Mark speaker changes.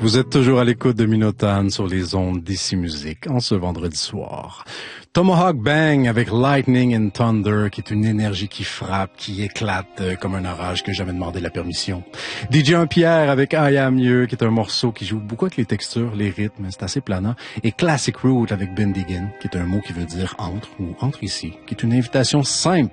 Speaker 1: Vous êtes toujours à l'écoute de Minotagne sur les ondes d'Ici Musique en ce vendredi soir. Tomahawk Bang avec Lightning and Thunder, qui est une énergie qui frappe, qui éclate comme un orage que j'ai jamais demandé la permission. DJ Pierre avec I Am You, qui est un morceau qui joue beaucoup avec les textures, les rythmes, c'est assez planant. Et Classic Root avec Bendigan, qui est un mot qui veut dire entre ou entre ici, qui est une invitation simple